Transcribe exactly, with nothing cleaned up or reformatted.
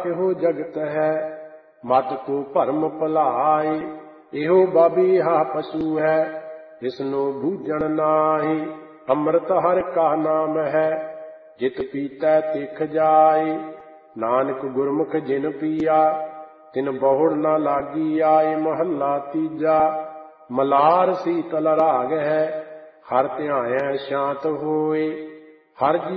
ਕਿਹੋ ਜਗਤ ਹੈ। ਮਤ ਕੋ ਭਰਮ ਭੁਲਾਏ, ਇਹੋ ਬਾਬੀਹਾ ਪਸ਼ੂ ਹੈ। ਇਸਨੂੰ ਬੂਝਣ ਨਾਹੀ, ਅੰਮ੍ਰਿਤ ਹਰਿ ਕਾ ਨਾਮ ਹੈ। ਜਿਤ ਪੀਤੈ ਤਿਖ ਜਾਏ, ਨਾਨਕ ਗੁਰਮੁਖ ਜਿਨ ਪੀਆ। ਤਿਨ ਬਹੁੜ ਨਾ ਲਾਗੀ ਆਏ, ਮਹੱਲਾ ਤੀਜਾ। ਮਲਾਰ ਸੀਤਲ ਰਾਗ ਹੈ, ਹਰਿ ਧਿਆਇਐ ਸ਼ਾਂਤ ਹੋਏ। ਹਰਿ